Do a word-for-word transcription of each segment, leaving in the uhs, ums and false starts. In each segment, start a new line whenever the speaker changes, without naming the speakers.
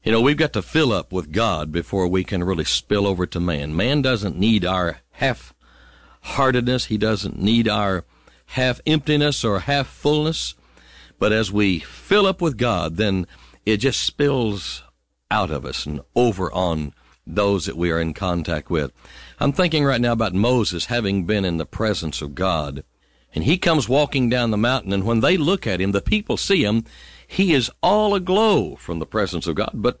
You know, we've got to fill up with God before we can really spill over to man. Man doesn't need our half-heartedness. He doesn't need our half-emptiness or half-fullness. But as we fill up with God, then it just spills out of us and over on those that we are in contact with. I'm thinking right now about Moses having been in the presence of God. And he comes walking down the mountain, and when they look at him, the people see him, he is all aglow from the presence of God. But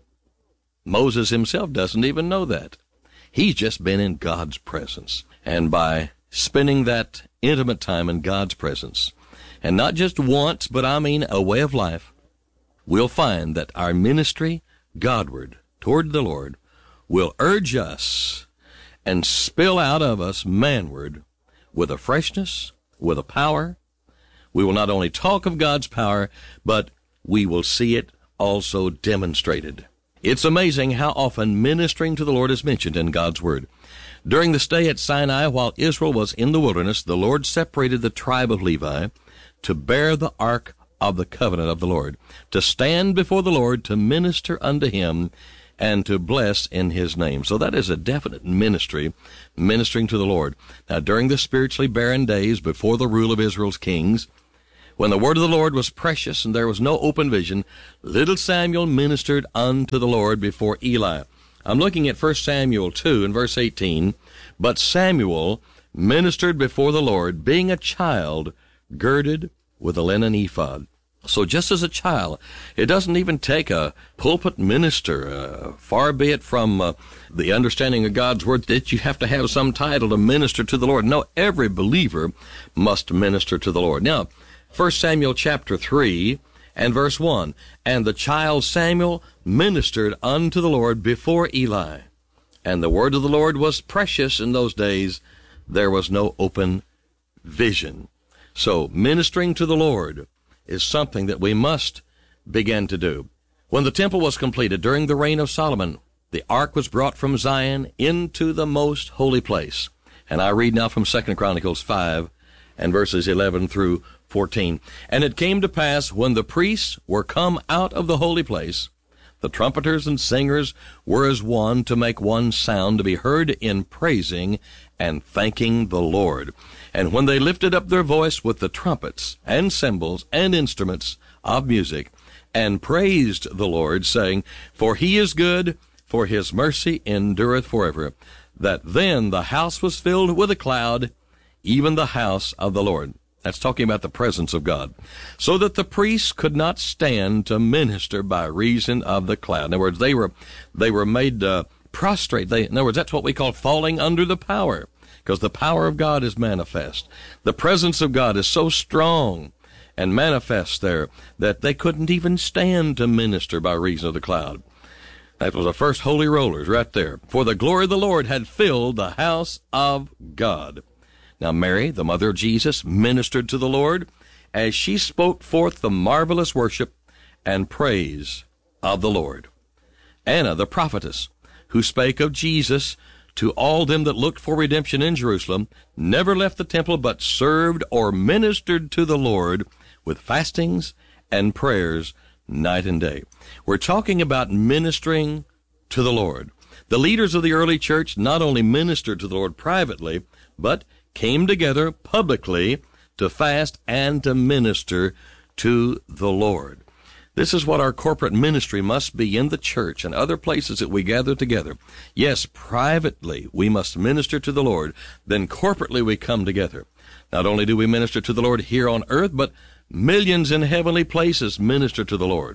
Moses himself doesn't even know that. He's just been in God's presence. And by spending that intimate time in God's presence, and not just once, but I mean a way of life, we'll find that our ministry Godward toward the Lord will urge us and spill out of us manward with a freshness, with a power. We will not only talk of God's power, but we will see it also demonstrated. It's amazing how often ministering to the Lord is mentioned in God's Word. During the stay at Sinai, while Israel was in the wilderness, the Lord separated the tribe of Levi to bear the ark of the covenant of the Lord, to stand before the Lord, to minister unto him, and to bless in his name. So that is a definite ministry, ministering to the Lord. Now, during the spiritually barren days before the rule of Israel's kings, when the word of the Lord was precious and there was no open vision, little Samuel ministered unto the Lord before Eli. I'm looking at First Samuel two and verse eighteen. But Samuel ministered before the Lord, being a child, girded with a linen ephod. So just as a child, it doesn't even take a pulpit minister, uh, far be it from uh, the understanding of God's Word that you have to have some title to minister to the Lord. No, every believer must minister to the Lord. Now, First Samuel chapter three and verse one, and the child Samuel ministered unto the Lord before Eli. And the word of the Lord was precious in those days. There was no open vision. So ministering to the Lord is something that we must begin to do. When the temple was completed during the reign of Solomon, the ark was brought from Zion into the most holy place. And I read now from Second Chronicles five and verses eleven through fourteen. And it came to pass, when the priests were come out of the holy place, the trumpeters and singers were as one, to make one sound to be heard in praising and thanking the Lord. And when they lifted up their voice with the trumpets and cymbals and instruments of music, and praised the Lord, saying, For he is good, for his mercy endureth forever, that then the house was filled with a cloud, even the house of the Lord. That's talking about the presence of God. So that the priests could not stand to minister by reason of the cloud. In other words, they were they were made uh, prostrate. They, in other words, that's what we call falling under the power, because the power of God is manifest. The presence of God is so strong and manifest there that they couldn't even stand to minister by reason of the cloud. That was the first holy rollers right there. For the glory of the Lord had filled the house of God. Now Mary, the mother of Jesus, ministered to the Lord as she spoke forth the marvelous worship and praise of the Lord. Anna, the prophetess, who spake of Jesus to all them that looked for redemption in Jerusalem, never left the temple, but served or ministered to the Lord with fastings and prayers night and day. We're talking about ministering to the Lord. The leaders of the early church not only ministered to the Lord privately, but came together publicly to fast and to minister to the Lord. This is what our corporate ministry must be in the church and other places that we gather together. Yes, privately we must minister to the Lord, then corporately we come together. Not only do we minister to the Lord here on earth, but millions in heavenly places minister to the Lord.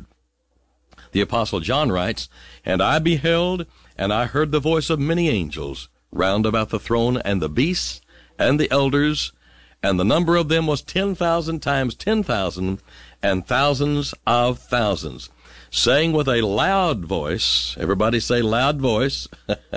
The Apostle John writes, And I beheld, and I heard the voice of many angels round about the throne, and the beasts, and the elders, and the number of them was ten thousand times ten thousand, and thousands of thousands, saying with a loud voice, everybody say loud voice,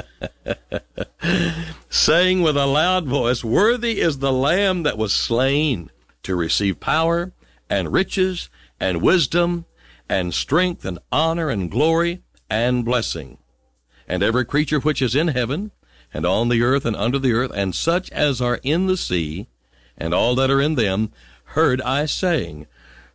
saying with a loud voice, Worthy is the Lamb that was slain to receive power, and riches, and wisdom, and strength, and honor, and glory, and blessing. And every creature which is in heaven, and on the earth and under the earth, and such as are in the sea, and all that are in them, heard I saying,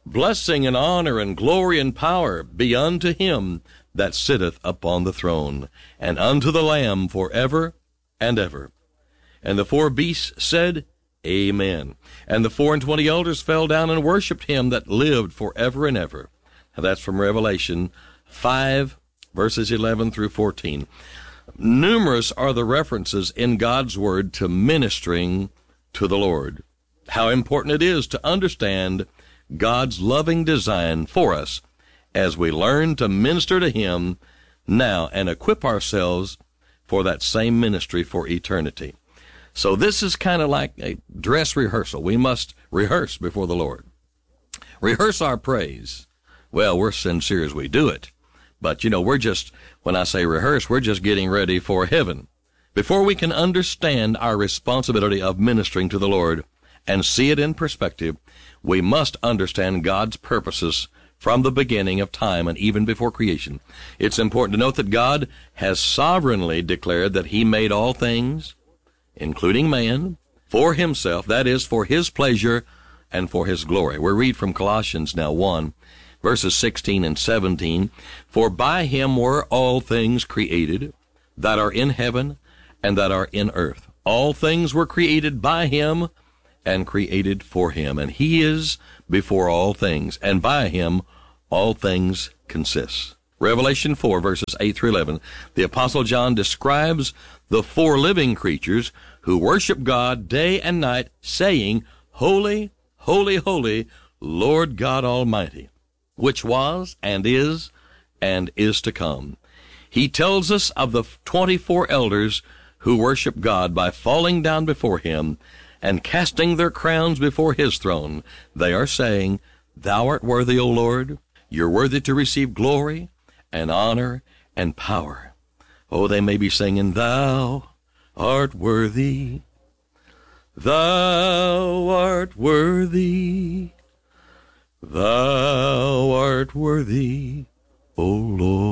Blessing and honor and glory and power be unto him that sitteth upon the throne, and unto the Lamb forever and ever. And the four beasts said, Amen. And the four and twenty elders fell down and worshipped him that lived forever and ever. Now that's from Revelation five, verses eleven through fourteen. Numerous are the references in God's Word to ministering to the Lord. How important it is to understand God's loving design for us as we learn to minister to him now and equip ourselves for that same ministry for eternity. So this is kind of like a dress rehearsal. We must rehearse before the Lord. Rehearse our praise. Well, we're sincere as we do it. But, you know, we're just, when I say rehearse, we're just getting ready for heaven. Before we can understand our responsibility of ministering to the Lord and see it in perspective, we must understand God's purposes from the beginning of time and even before creation. It's important to note that God has sovereignly declared that he made all things, including man, for himself, that is, for his pleasure and for his glory. We read from Colossians now one, verses sixteen and seventeen, For by him were all things created, that are in heaven and that are in earth. All things were created by him and created for him. And he is before all things, and by him all things consist. Revelation four, verses eight through eleven, the Apostle John describes the four living creatures who worship God day and night, saying, Holy, holy, holy, Lord God Almighty, which was and is and is to come. He tells us of the twenty-four elders who worship God by falling down before him and casting their crowns before his throne. They are saying, Thou art worthy, O Lord. You're worthy to receive glory and honor and power. Oh, they may be singing, Thou art worthy. Thou art worthy. Thou art worthy, O Lord.